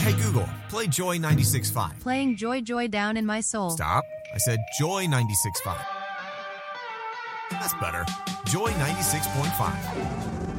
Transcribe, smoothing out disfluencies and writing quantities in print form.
Hey Google, play Joy 96.5. Playing Joy Joy down in my soul. Stop. I said Joy 96.5. That's better. Joy 96.5.